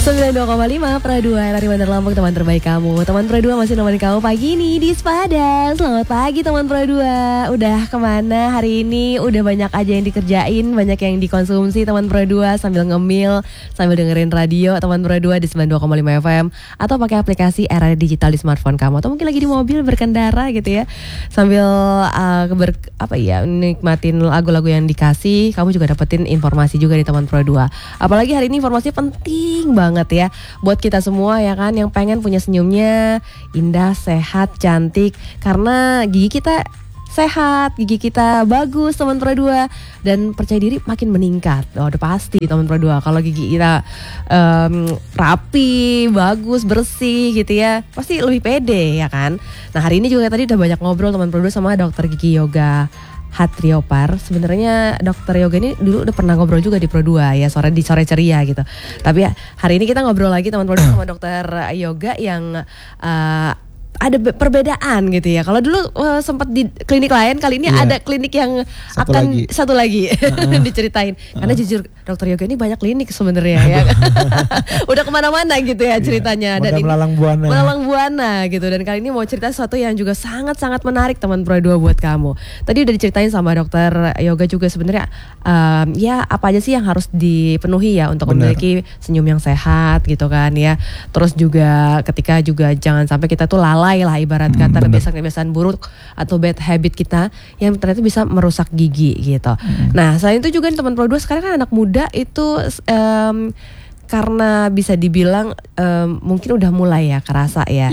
92,5 Pro 2 RRI Bandar Lampung, teman terbaik kamu. Teman Pro 2 masih nemenin kamu pagi ini di Sepada. Selamat pagi teman Pro 2. Udah kemana hari ini? Udah banyak aja yang dikerjain, banyak yang dikonsumsi teman Pro 2 sambil ngemil, sambil dengerin radio teman Pro 2 di 92,5 FM atau pakai aplikasi RRI Digital di smartphone kamu, atau mungkin lagi di mobil berkendara gitu ya. Sambil nikmatin lagu-lagu yang dikasih, kamu juga dapetin informasi juga di teman Pro 2. Apalagi hari ini informasi penting banget ya buat kita semua ya kan, yang pengen punya senyumnya indah, sehat, cantik, karena gigi kita sehat, gigi kita bagus teman Pro 2, dan percaya diri makin meningkat. Oh, udah pasti teman Pro 2 kalau gigi kita rapi, bagus, bersih gitu ya, pasti lebih pede ya kan. Nah, hari ini juga tadi udah banyak ngobrol teman Pro 2 sama dokter gigi Yoga Hatriopar. Sebenarnya dokter Yoga ini dulu udah pernah ngobrol juga di Pro 2 ya, di sore ceria gitu. Tapi ya, hari ini kita ngobrol lagi teman Pro 2 sama dokter Yoga yang ada perbedaan gitu ya. Kalau dulu sempat di klinik lain, kali ini ada klinik yang satu lagi diceritain. Karena jujur dokter Yoga ini banyak klinik sebenarnya ya. Udah kemana-mana gitu ya ceritanya. Dan melalang buana gitu. Dan kali ini mau cerita sesuatu yang juga sangat-sangat menarik teman Pro 2 buat kamu. Tadi udah diceritain sama dokter Yoga juga sebenarnya ya apa aja sih yang harus dipenuhi ya untuk memiliki senyum yang sehat gitu kan ya. Terus juga ketika juga jangan sampai kita tuh lalai lah ibarat kata, kebiasaan buruk atau bad habit kita yang ternyata bisa merusak gigi gitu. Nah, selain itu juga nih teman Pro 2, sekarang kan anak muda itu karena bisa dibilang mungkin udah mulai ya kerasa ya.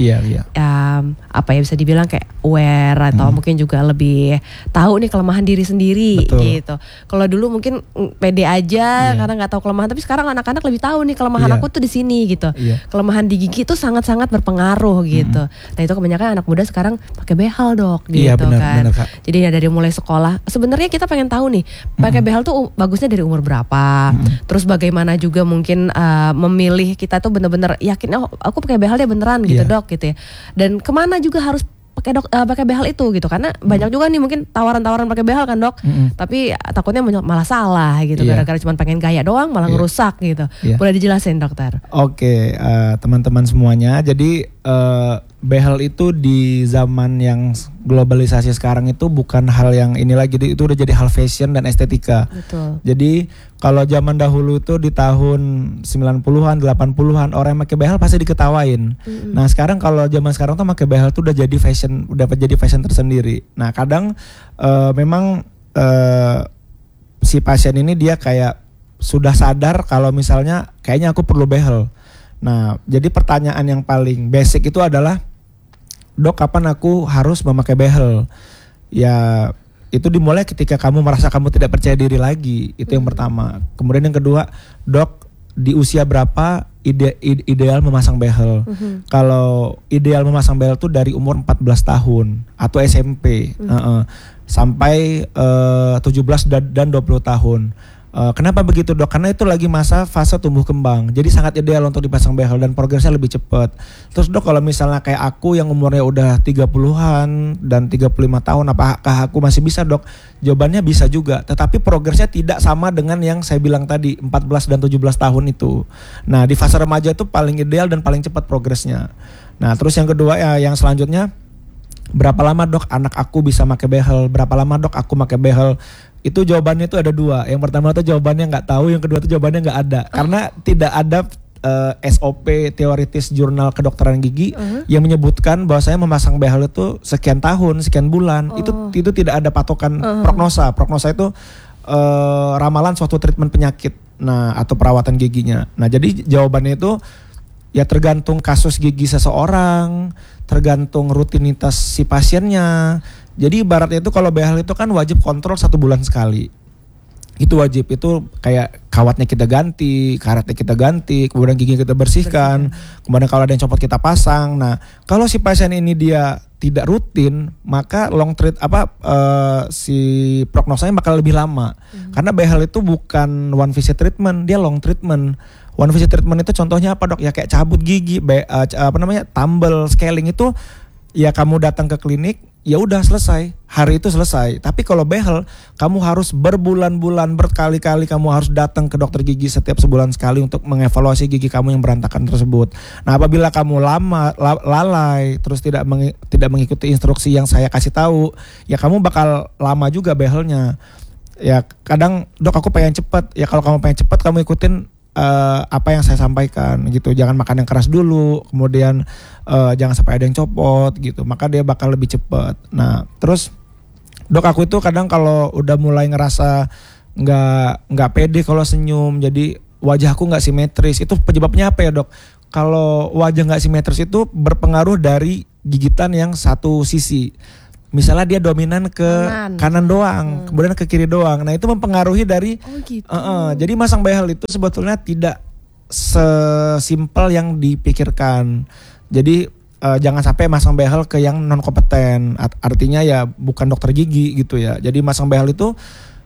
Bisa dibilang kayak aware atau mungkin juga lebih tahu nih kelemahan diri sendiri. Betul. Gitu. Kalau dulu mungkin pede aja karena nggak tahu kelemahan, tapi sekarang anak-anak lebih tahu nih kelemahan aku tuh di sini gitu. Kelemahan di gigi itu sangat-sangat berpengaruh gitu. Nah, itu kebanyakan anak muda sekarang pakai behel, Dok, gitu kan. Bener, jadi ya dari mulai sekolah sebenarnya kita pengen tahu nih pakai behel tuh bagusnya dari umur berapa. Terus bagaimana juga mungkin memilih, kita tuh bener-bener yakin aku pakai behel deh beneran gitu Dok gitu ya. Dan kemana juga harus pakai behel itu gitu, karena banyak juga nih mungkin tawaran-tawaran pakai behel kan Dok, tapi takutnya malah salah gitu gara-gara cuma pengen gaya doang malah ngerusak gitu. Boleh dijelasin dokter? Oke, teman-teman semuanya, jadi behel itu di zaman yang globalisasi sekarang itu bukan hal yang ini lagi, itu udah jadi hal fashion dan estetika. Betul. Jadi kalau zaman dahulu itu di tahun 90-an, 80-an orang yang pakai behel pasti diketawain. Nah, sekarang kalau zaman sekarang tuh pakai behel tuh udah jadi fashion tersendiri. Nah, kadang memang si pasien ini dia kayak sudah sadar kalau misalnya kayaknya aku perlu behel. Nah, jadi pertanyaan yang paling basic itu adalah, Dok, kapan aku harus memakai behel? Ya, itu dimulai ketika kamu merasa kamu tidak percaya diri lagi. Itu yang pertama. Kemudian yang kedua, Dok, di usia berapa ideal memasang behel? Kalau ideal memasang behel itu dari umur 14 tahun atau SMP sampai 17 dan 20 tahun. Kenapa begitu, Dok? Karena itu lagi masa fase tumbuh kembang. Jadi sangat ideal untuk dipasang behel dan progresnya lebih cepat. Terus, Dok, kalau misalnya kayak aku yang umurnya udah 30-an dan 35 tahun, apakah aku masih bisa, Dok? Jawabannya bisa juga, tetapi progresnya tidak sama dengan yang saya bilang tadi, 14 dan 17 tahun itu. Nah, di fase remaja itu paling ideal dan paling cepat progresnya. Nah, terus yang kedua ya, yang selanjutnya, berapa lama, Dok, anak aku bisa pakai behel? Berapa lama, Dok, aku pakai behel? Itu jawabannya itu ada dua. Yang pertama itu jawabannya nggak tahu, yang kedua itu jawabannya nggak ada. Karena tidak ada SOP teoritis jurnal kedokteran gigi yang menyebutkan bahwa saya memasang behel itu sekian tahun, sekian bulan. Itu tidak ada patokan prognosa. Prognosa itu ramalan suatu treatment penyakit, nah, atau perawatan giginya. Nah, jadi jawabannya itu ya tergantung kasus gigi seseorang, tergantung rutinitas si pasiennya. Jadi ibaratnya itu kalau behel itu kan wajib kontrol 1 bulan sekali. Itu wajib, itu kayak kawatnya kita ganti, karetnya kita ganti, kemudian gigi kita bersihkan, kemudian kalau ada yang copot kita pasang. Nah, kalau si pasien ini dia tidak rutin, maka si prognosanya bakal lebih lama. Karena behel itu bukan one visit treatment, dia long treatment. One visit treatment itu contohnya apa, Dok? Ya kayak cabut gigi, tumble, scaling itu ya kamu datang ke klinik, ya udah selesai, hari itu selesai. Tapi kalau behel, kamu harus berbulan-bulan, berkali-kali kamu harus datang ke dokter gigi setiap sebulan sekali untuk mengevaluasi gigi kamu yang berantakan tersebut. Nah, apabila kamu lalai, terus tidak mengikuti instruksi yang saya kasih tahu, ya kamu bakal lama juga behelnya. Ya kadang, dok aku pengen cepet. Ya kalau kamu pengen cepet, kamu ikutin apa yang saya sampaikan gitu. Jangan makan yang keras dulu, kemudian jangan sampai ada yang copot gitu, maka dia bakal lebih cepat. Nah terus dok, aku itu kadang kalau udah mulai ngerasa nggak pede kalau senyum, jadi wajahku nggak simetris. Itu penyebabnya apa ya dok? Kalau wajah nggak simetris itu berpengaruh dari gigitan yang satu sisi. Misalnya dia dominan ke kanan doang, kemudian ke kiri doang. Nah itu mempengaruhi dari gitu. Jadi masang behel itu sebetulnya tidak sesimpel yang dipikirkan. Jadi jangan sampai masang behel ke yang non kompeten. Artinya ya bukan dokter gigi gitu ya. Jadi masang behel itu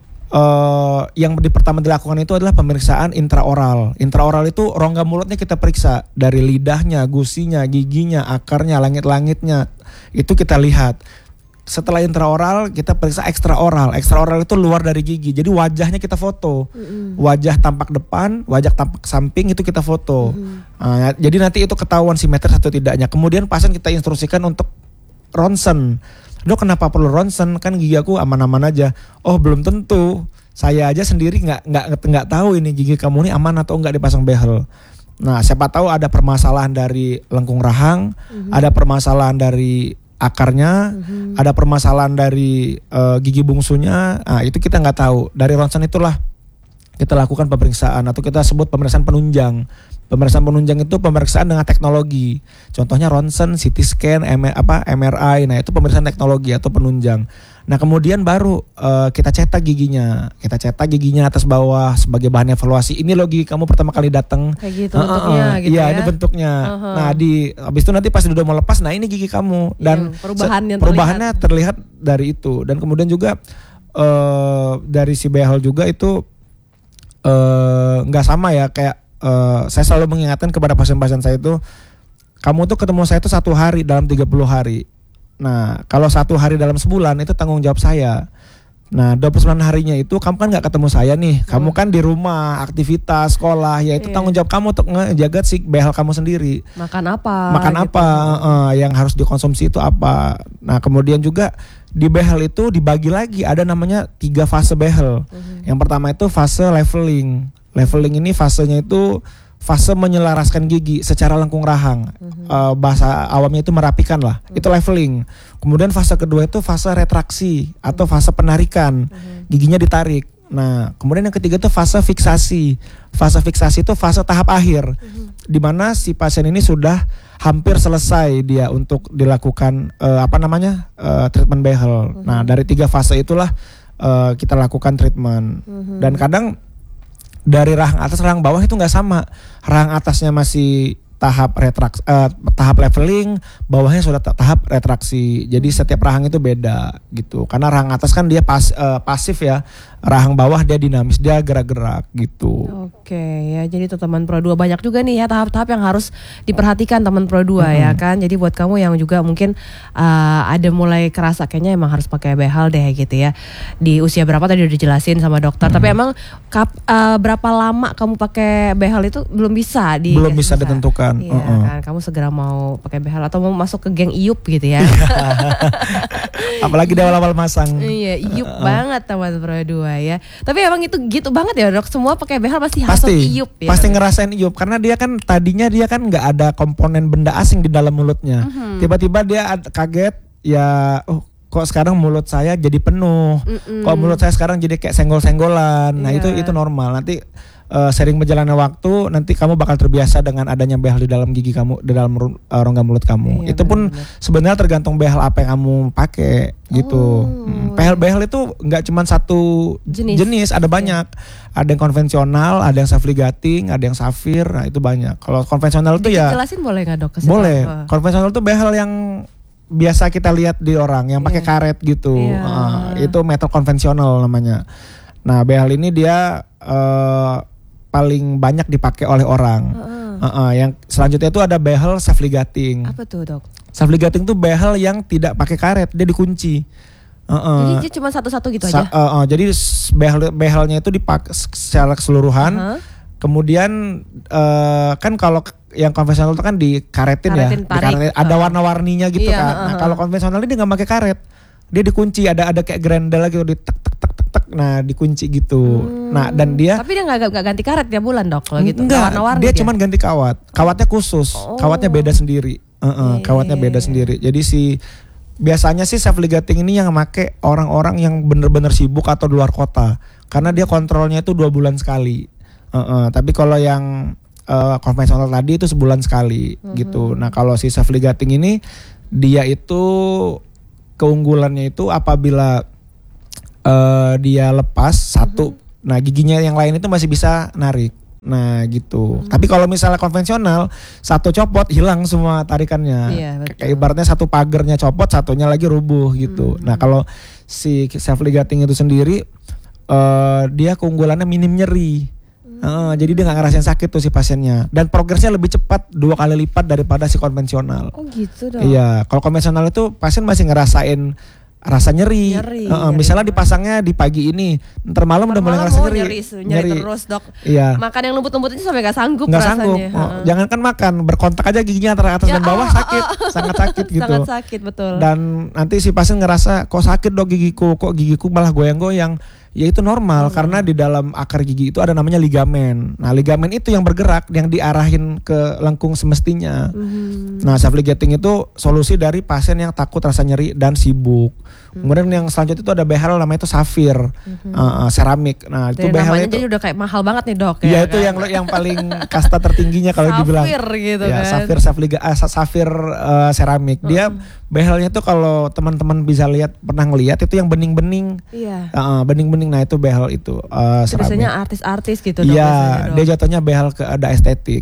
yang pertama dilakukan itu adalah pemeriksaan intraoral. Intraoral itu rongga mulutnya kita periksa, dari lidahnya, gusinya, giginya, akarnya, langit-langitnya. Itu kita lihat. Setelah intraoral kita periksa ekstraoral. Ekstraoral itu luar dari gigi. Jadi wajahnya kita foto. Wajah tampak depan, wajah tampak samping itu kita foto. Nah, jadi nanti itu ketahuan simetris atau tidaknya. Kemudian pasien kita instruksikan untuk ronsen. Dok, kenapa perlu ronsen? Kan gigi aku aman-aman aja. Oh, belum tentu. Saya aja sendiri nggak tahu ini gigi kamu ini aman atau enggak dipasang behel. Nah, siapa tahu ada permasalahan dari lengkung rahang, ada permasalahan dari akarnya, ada permasalahan dari gigi bungsunya. Nah, itu kita nggak tahu. Dari ronsen itulah kita lakukan pemeriksaan atau kita sebut pemeriksaan penunjang. Pemeriksaan penunjang itu pemeriksaan dengan teknologi. Contohnya ronsen, CT scan, MRI. Nah, itu pemeriksaan teknologi atau penunjang. Nah, kemudian baru kita cetak giginya. Kita cetak giginya atas bawah sebagai bahan evaluasi. Ini loh gigi kamu pertama kali datang. Kayak gitu bentuknya gitu iya, ya. ini bentuknya. Nah, habis itu nanti pas udah mau lepas, nah ini gigi kamu. Dan perubahannya terlihat dari itu. Dan kemudian juga dari si behel juga itu nggak sama ya, kayak saya selalu mengingatkan kepada pasien-pasien saya itu, kamu tuh ketemu saya itu 1 hari dalam 30 hari. Nah, kalau 1 hari dalam sebulan itu tanggung jawab saya. Nah, 29 harinya itu kamu kan nggak ketemu saya nih. Kamu kan di rumah, aktivitas, sekolah, ya itu tanggung jawab kamu untuk ngejaga si behel kamu sendiri. Makan apa? Yang harus dikonsumsi itu apa. Nah, kemudian juga di behel itu dibagi lagi, ada namanya 3 fase behel. Yang pertama itu fase leveling. Leveling ini fasenya itu fase menyelaraskan gigi secara lengkung rahang. Bahasa awamnya itu merapikan lah. Itu leveling. Kemudian fase kedua itu fase retraksi atau fase penarikan. Giginya ditarik. Nah, kemudian yang ketiga itu fase fiksasi. Fase fiksasi itu fase tahap akhir. Di mana si pasien ini sudah hampir selesai dia untuk dilakukan treatment behel. Nah, dari 3 fase itulah kita lakukan treatment. Dan kadang dari rahang atas rahang bawah itu nggak sama. Rahang atasnya masih tahap leveling, bawahnya sudah tahap retraksi. Jadi setiap rahang itu beda gitu. Karena rahang atas kan dia pasif ya. Rahang bawah dia dinamis, dia gerak-gerak gitu. Oke ya, jadi itu teman Pro 2 banyak juga nih ya tahap-tahap yang harus diperhatikan teman Pro 2 ya kan. Jadi buat kamu yang juga mungkin ada mulai kerasa kayaknya emang harus pakai behel deh gitu ya. Di usia berapa tadi udah dijelasin sama dokter. Tapi emang berapa lama kamu pakai behel itu belum bisa ditentukan. Iya kan, kamu segera mau pakai behel atau mau masuk ke geng Iup gitu ya. Apalagi di awal-awal masang. Iya, Iup banget teman Pro 2 ya. Tapi emang itu gitu banget ya dok, semua pakai behel pasti harus Iup ya. Pasti ngerasain Iup karena dia kan tadinya dia kan nggak ada komponen benda asing di dalam mulutnya. Tiba-tiba dia kaget ya, kok sekarang mulut saya jadi penuh. Kok mulut saya sekarang jadi kayak senggol-senggolan. Nah, itu normal. Nanti sering berjalannya waktu nanti kamu bakal terbiasa dengan adanya behel di dalam gigi kamu, di dalam rongga mulut kamu. Itu pun sebenarnya tergantung behel apa yang kamu pakai gitu. Behel itu nggak cuma satu jenis, ada banyak. Ada yang konvensional, ada yang self-ligating, ada yang safir. Nah, itu banyak. Kalau konvensional itu ya jelasin boleh nggak dok? Boleh. Konvensional itu behel yang biasa kita lihat di orang yang pakai karet gitu. Itu metode konvensional namanya. Nah, behel ini dia paling banyak dipakai oleh orang. Yang selanjutnya itu ada behel self-ligating. Apa tuh dok? Self ligating tuh behel yang tidak pakai karet, dia dikunci. Jadi dia cuma satu-satu gitu aja. Jadi behelnya itu dipakai secara keseluruhan. Kemudian kan kalau yang konvensional itu kan dikaretin ya, ada warna-warninya gitu kan. Nah kalau konvensional ini dia nggak pakai karet, dia dikunci, ada kayak grendel gitu, di tek. Nah dikunci gitu. Nah dan dia. Tapi dia nggak ganti karet tiap bulan dok kalau gitu. Enggak, dia cuma ganti kawat. Kawatnya khusus, kawatnya beda sendiri. Kawatnya beda sendiri. Jadi biasanya sih self ligating ini yang make orang-orang yang bener-bener sibuk atau di luar kota, karena dia kontrolnya itu 2 bulan sekali. Tapi kalau yang konvensional tadi itu sebulan sekali gitu. Nah kalau si self ligating ini dia itu keunggulannya itu apabila dia lepas satu, nah giginya yang lain itu masih bisa narik. Nah gitu. Tapi kalau misalnya konvensional satu copot hilang semua tarikannya. Iya, kayak ibaratnya satu pagernya copot, satunya lagi rubuh gitu. Nah kalau si self ligating itu sendiri dia keunggulannya minim nyeri. Jadi dia nggak ngerasain sakit tuh si pasiennya, dan progresnya lebih cepat 2 kali lipat daripada si konvensional. Oh gitu dong. Iya, kalau konvensional itu pasien masih ngerasain rasa nyeri. Misalnya dipasangnya di pagi ini, ntar malam udah mulai ngerasa nyeri terus dok. Iya. Makan yang lembut-lembut itu sampai nggak sanggup rasanya. Jangankan makan, berkontak aja giginya antara atas dan bawah sakit, sangat sakit gitu. Sangat sakit betul. Dan nanti si pasien ngerasa kok sakit dok gigiku, kok gigiku malah goyang-goyang. Ya itu normal karena di dalam akar gigi itu ada namanya ligamen. Nah ligamen itu yang bergerak, yang diarahin ke lengkung semestinya. Nah self ligating itu solusi dari pasien yang takut rasa nyeri dan sibuk. Kemudian yang selanjutnya itu ada behel namanya itu safir, seramik. Nah itu behelnya itu jadi udah kayak mahal banget nih dok. Ya itu kan? yang paling kasta tertingginya kalau dibilang. Safir gitu ya, kan. Safir seramik. Dia behelnya tuh kalau teman-teman bisa lihat, pernah ngelihat itu yang bening-bening. Iya. Bening-bening. Nah itu behel itu biasanya artis-artis gitu dok. Iya, dia jatuhnya behel ke ada estetik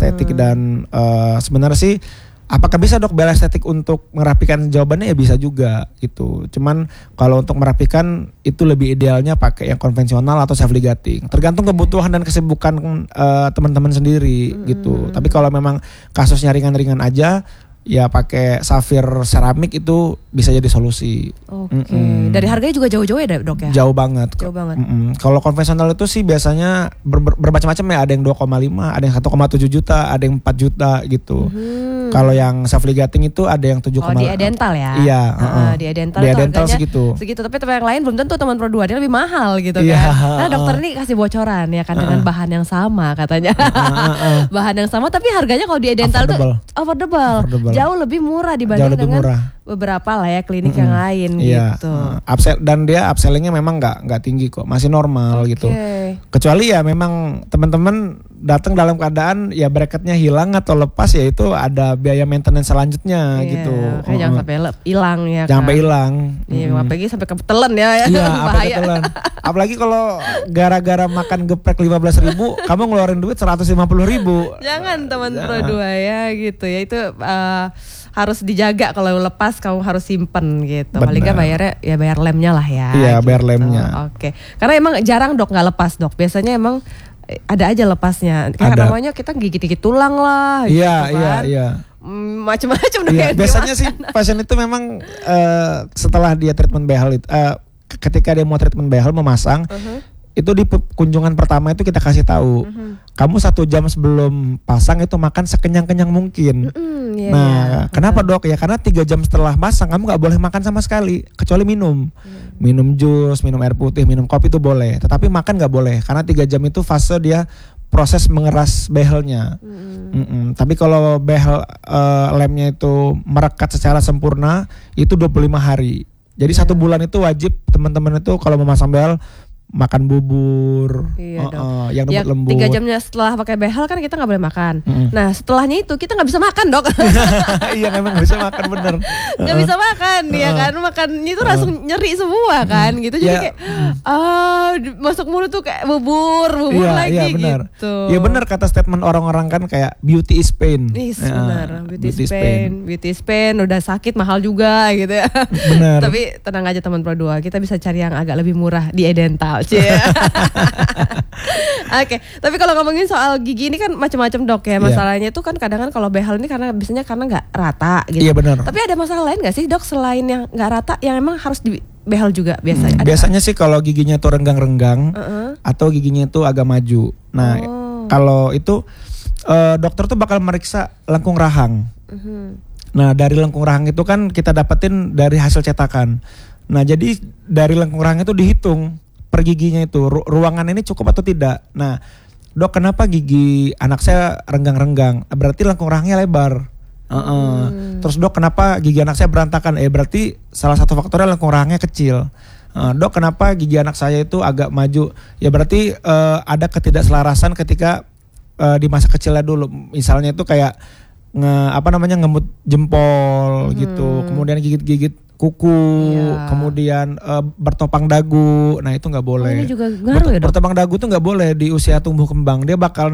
dan sebenarnya sih apakah bisa dok behel estetik untuk merapikan? Jawabannya ya bisa juga gitu. Cuman kalau untuk merapikan itu lebih idealnya pakai yang konvensional atau self ligating. Tergantung kebutuhan dan kesibukan teman-teman sendiri gitu. Tapi kalau memang kasusnya ringan-ringan aja, ya pakai safir seramik itu bisa jadi solusi. Oke. Dari harganya juga jauh-jauh ya dok ya? Jauh banget. Kalau konvensional itu sih biasanya bermacam-macam ya. Ada yang 2,5, ada yang 1,7 juta, ada yang 4 juta gitu. Kalau yang self ligating itu ada yang 7,5. Oh di Edental ya? Iya. Di Edental di itu Edental segitu. Tapi yang lain belum tentu teman Pro 2 dia lebih mahal gitu kan. Nah dokter ini kasih bocoran ya kan dengan bahan yang sama katanya. Bahan yang sama tapi harganya kalau di Edental tuh affordable. Jauh lebih murah dibanding dengan beberapa lah ya klinik yang lain gitu. Dan dia upsellingnya memang nggak tinggi kok, masih normal gitu. Kecuali ya memang teman-teman datang dalam keadaan ya bracketnya hilang atau lepas, ya itu ada biaya maintenance selanjutnya gitu. Jangan sampai hilang ya. Jangan sampai hilang. Apalagi sampai ketelan ya. Iya, bahaya. Apalagi kalau gara-gara makan geprek 15.000, kamu ngeluarin duit 150.000. Jangan teman Pro 2 ya gitu ya, itu harus dijaga. Kalau lepas kamu harus simpen gitu. Paling nggak bayarnya ya bayar lemnya lah ya. Iya gitu. Bayar lemnya. Oke. Karena emang jarang dok nggak lepas dok. Biasanya emang ada aja lepasnya. Kayak namanya kita gigit-gigit tulang lah. Iya gitu kan. iya. Macam-macam dok. Iya, biasanya sih pasien itu memang setelah dia treatment behel itu, ketika dia mau treatment behel memasang. Itu di kunjungan pertama itu kita kasih tahu, kamu 1 jam sebelum pasang itu makan sekenyang-kenyang mungkin. Kenapa dok? Ya karena 3 jam setelah pasang kamu nggak boleh makan sama sekali, kecuali minum jus, minum air putih, minum kopi itu boleh. Tetapi makan nggak boleh, karena 3 jam itu fase dia proses mengeras behelnya. Tapi kalau behel lemnya itu merekat secara sempurna itu 25 hari. Jadi 1 bulan itu wajib teman-teman itu kalau memasang behel makan bubur, yang lembut-lembut. 3 jamnya setelah pakai behel kan kita nggak boleh makan. Nah setelahnya itu kita nggak bisa makan dok. Iya memang nggak bisa makan bener. Nggak bisa makan ya kan, makan itu langsung nyeri semua kan gitu. Jadi kayak masuk mulut tuh kayak bubur lagi gitu. Iya benar kata statement orang-orang kan kayak beauty is pain. Benar, beauty is pain udah sakit mahal juga gitu ya. Benar. Tapi tenang aja teman Pro 2, kita bisa cari yang agak lebih murah di Edental. Oke, tapi kalau ngomongin soal gigi ini kan macam-macam dok ya. Masalahnya itu kan kadang kan kalau behel ini karena biasanya karena nggak rata gitu. Iya benar. Tapi ada masalah lain nggak sih dok selain yang nggak rata yang emang harus di behel juga biasanya? Biasanya sih kalau giginya tuh renggang-renggang atau giginya itu agak maju. Nah kalau itu dokter tuh bakal meriksa lengkung rahang. Nah dari lengkung rahang itu kan kita dapetin dari hasil cetakan. Nah jadi dari lengkung rahang itu dihitung per giginya itu ruangan ini cukup atau tidak. Nah dok kenapa gigi anak saya renggang-renggang? Berarti lengkung rahangnya lebar. Terus dok kenapa gigi anak saya berantakan? Berarti salah satu faktornya lengkung rahangnya kecil. Dok kenapa gigi anak saya itu agak maju? Ya berarti ada ketidakselarasan ketika di masa kecilnya dulu. Misalnya itu kayak ngemut jempol gitu, kemudian gigit-gigit kuku, kemudian bertopang dagu. Nah itu nggak boleh. Ini juga ngaruh ya dok? Bertopang dagu tuh nggak boleh di usia tumbuh kembang. Dia bakal